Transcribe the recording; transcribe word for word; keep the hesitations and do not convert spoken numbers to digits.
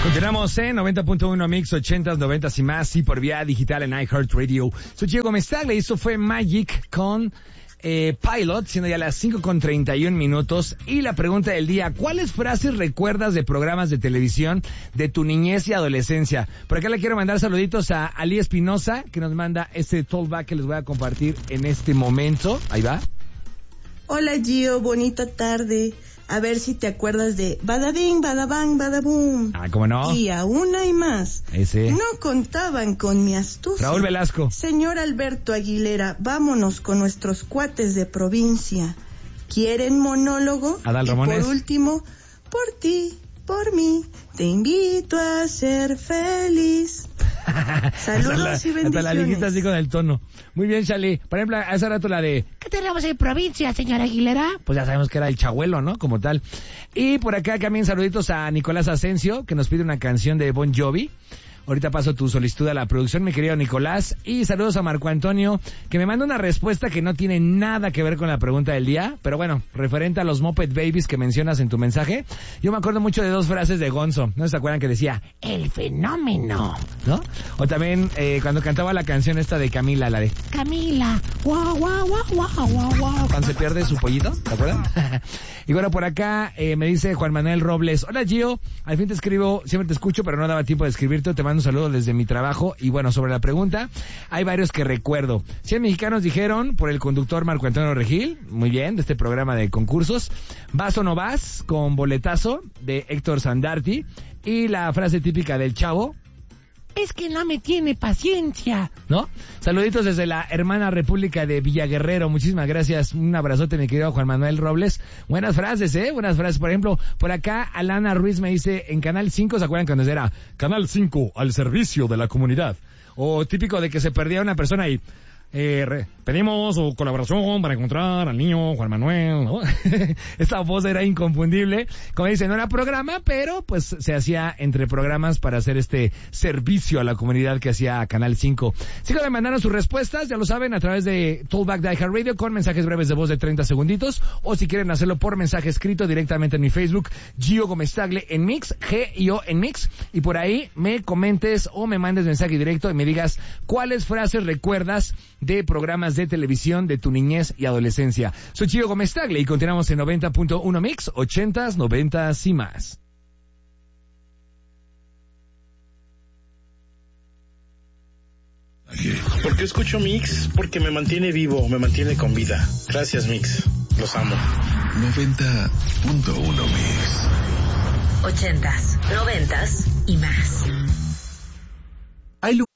Continuamos en noventa punto uno Mix, ochentas, noventas y más, y por vía digital en iHeartRadio. Soy Diego Mestagle y esto fue Magic con eh, Pilot, siendo ya las cinco con treinta y un minutos. Y la pregunta del día, ¿cuáles frases recuerdas de programas de televisión de tu niñez y adolescencia? Por acá le quiero mandar saluditos a Ali Espinosa, que nos manda este talkback que les voy a compartir en este momento. Ahí va. Hola Gio, bonita tarde. A ver si te acuerdas de Badabing, Badabang, Badaboom. Ah, ¿cómo no? Y aún hay más. Ese. No contaban con mi astucia. Raúl Velasco. Señor Alberto Aguilera, vámonos con nuestros cuates de provincia. ¿Quieren monólogo? Adal y Ramones. por último, por ti, por mí, te invito a ser feliz. Saludos la, y bendiciones. hasta la dijiste así con el tono. Muy bien, Charlie. Por ejemplo, hace rato la de ¿qué tenemos en provincia, señora Aguilera? pues ya sabemos que era el Chabuelo, ¿no? Como tal. Y por acá también saluditos a Nicolás Asensio, que nos pide una canción de Bon Jovi. Ahorita paso tu solicitud a la producción, mi querido Nicolás. Y saludos a Marco Antonio, que me manda una respuesta que no tiene nada que ver con la pregunta del día. Pero bueno, referente a los Moped Babies que mencionas en tu mensaje, yo me acuerdo mucho de dos frases de Gonzo. ¿No se acuerdan que decía, El fenómeno. ¿no? O también eh, cuando cantaba la canción esta de Camila, la de Camila. Guau, guau, guau, guau, guau, guau. cuando se pierde su pollito, ¿te acuerdan? Y bueno, por acá eh, me dice Juan Manuel Robles, hola Gio, al fin te escribo, siempre te escucho, pero no daba tiempo de escribirte, te mando un saludo desde mi trabajo. Y bueno, sobre la pregunta, hay varios que recuerdo. cien mexicanos dijeron por el conductor Marco Antonio Regil, muy bien, de este programa de concursos. Vas o no vas, con boletazo, de Héctor Sandarti. Y la frase típica del Chavo, Es que no me tiene paciencia. ¿no? Saluditos desde la hermana República de Villaguerrero. Muchísimas gracias. Un abrazote, mi querido Juan Manuel Robles. Buenas frases, ¿eh? Buenas frases. Por ejemplo, por acá, Alana Ruiz me dice, en Canal cinco, ¿se acuerdan cuando era Canal cinco al servicio de la comunidad? O típico de que se perdía una persona y Eh, re, pedimos su colaboración para encontrar al niño Juan Manuel, ¿no? Esta voz era inconfundible. Como dicen, no era programa, pero pues se hacía entre programas para hacer este servicio a la comunidad que hacía Canal cinco. Sigan mandando sus respuestas, ya lo saben, a través de Talkback de iHeartRadio con mensajes breves de voz de treinta segunditos, o si quieren hacerlo por mensaje escrito directamente en mi Facebook, Gio Gómez Tagle en Mix, G I O en Mix, y por ahí me comentes o me mandes mensaje directo y me digas cuáles frases recuerdas de programas de televisión de tu niñez y adolescencia. Soy Gio Gómez Tagle y continuamos en noventa punto uno Mix, ochentas, noventas y más. ¿Por qué escucho Mix? Porque me mantiene vivo, me mantiene con vida. Gracias, Mix. Los amo. noventa punto uno Mix. Ochentas, noventas y más. Hay